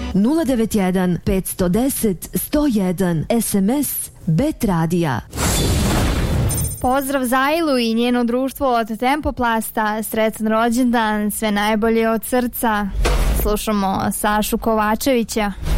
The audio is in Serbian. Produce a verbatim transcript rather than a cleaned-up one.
nula devet jedan pet jedan nula sto jedan es em es Bet Radija. Pozdrav za Ilu i njeno društvo od Tempoplasta, sretan rođendan, sve najbolje od srca. Slušamo Sašu Kovačevića.